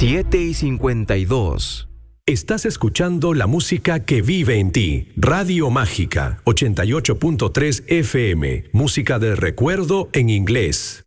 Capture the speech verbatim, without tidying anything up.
siete y cincuenta y dos. Estás escuchando la música que vive en ti. Radio Mágica, ochenta y ocho punto tres F M. Música del recuerdo en inglés.